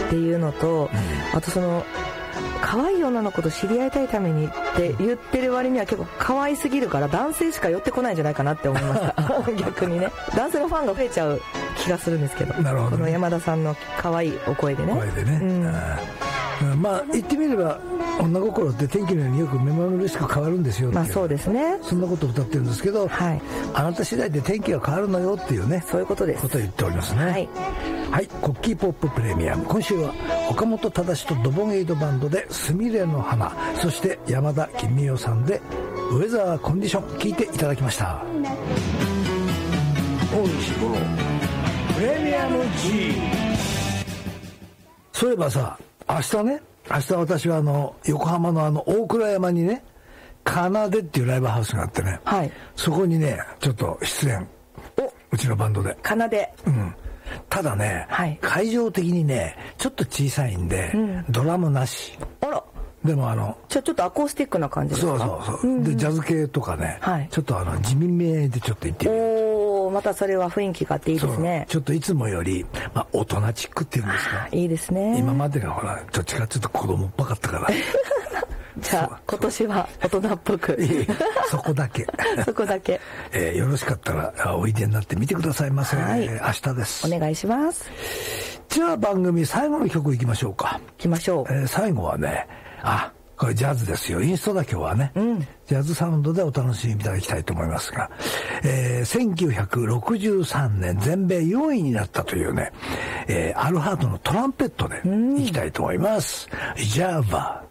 っていうのと、あとその可愛い女の子と知り合いたいためにって言ってる割には結構可愛すぎるから男性しか寄ってこないんじゃないかなって思いました逆にね、男性のファンが増えちゃう気がするんですけど。 なるほど、ね、 この山田さんの可愛いお声でね。 声でね、まあ言ってみれば女心って天気のようによく目まぐるしく変わるんですよっていう、 そうですね、 そんなことを歌ってるんですけど、あなた次第で天気が変わるのよっていうね、 そういうことです。 ことを言っておりますね。はい、コッキーポッププレミアム、今週は岡本忠とドボンエイドバンドでスミレの花、そして山田公代さんでウェザーコンディション聞いていただきました。大西五郎プレミアム G。 そういえばさ、明日私は横浜の大倉山にね、奏でっていうライブハウスがあってね、そこにねちょっと出演、うちのバンドで奏で、 ただね、会場的にねちょっと小さいんで、ドラムなし。あら、でもちょっとアコースティックな感じですか。そうでジャズ系とかね、ちょっと地味めでちょっと行ってみる。 またそれは雰囲気があっていいですね。 ちょっといつもより、大人チックっていうんですか。 いいですね。 今までがほらどっちかちょっと子供っぽかったからじゃあ今年は大人っぽくそこだけそこだけ、 よろしかったらおいでになってみてくださいませ。明日です。 お願いします。 じゃあ番組最後の曲いきましょうか。 行きましょう。最後はね、これジャズですよ。インストだ今日はね、ジャズサウンドでお楽しみいただきたいと思いますが、1963年全米4位になったというね、アルハートのトランペットでいきたいと思います。ジャーバー。